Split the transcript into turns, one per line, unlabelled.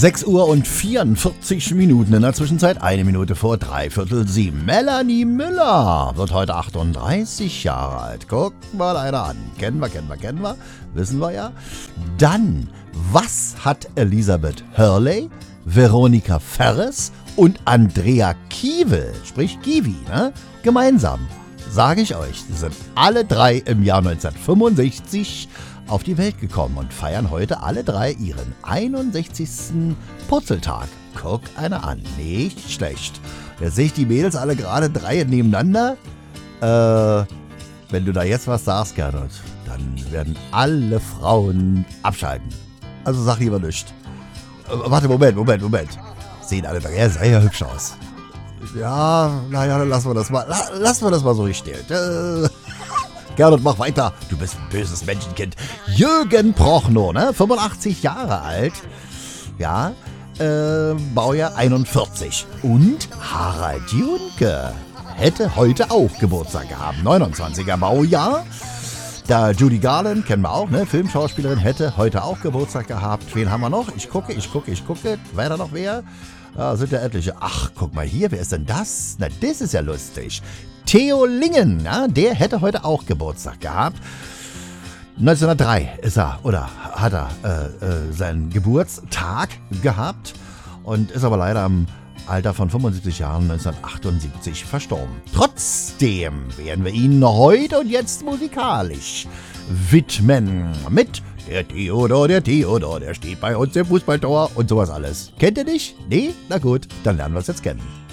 6 Uhr und 44 Minuten, in der Zwischenzeit 1 Minute vor 6:45. Melanie Müller wird heute 38 Jahre alt. Guck mal einer an. Kennen wir. Wissen wir ja. Dann, was hat Elisabeth Hurley, Veronika Ferres und Andrea Kiewel, sprich Kiwi, gemeinsam? Sage ich euch, sie sind alle drei im Jahr 1965 auf die Welt gekommen und feiern heute alle drei ihren 61. Purzeltag. Guck einer an, nicht schlecht. Jetzt sehe ich die Mädels alle gerade drei nebeneinander. Wenn du da jetzt was sagst, Gernot, dann werden alle Frauen abschalten. Also sag lieber nichts. Warte, Moment. Sehen alle drei sehr hübsch aus. Ja, naja, dann lassen wir das mal so richtig. Gernot, mach weiter. Du bist ein böses Menschenkind. Jürgen Prochnow, 85 Jahre alt. Ja, Baujahr 41. Und Harald Junke hätte heute auch Geburtstag gehabt. 29er Baujahr. Da Judy Garland, kennen wir auch, Filmschauspielerin, hätte heute auch Geburtstag gehabt. Wen haben wir noch? Ich gucke. Weiter noch wer? Sind ja etliche. Ach, guck mal hier, wer ist denn das? Na, das ist ja lustig. Theo Lingen, der hätte heute auch Geburtstag gehabt. 1903 hat er seinen Geburtstag gehabt und ist aber leider am Alter von 75 Jahren 1978 verstorben. Trotzdem werden wir ihn heute und jetzt musikalisch widmen mit der Theodor, der steht bei uns im Fußballtor und sowas alles. Kennt ihr nicht? Nee? Na gut, dann lernen wir es jetzt kennen.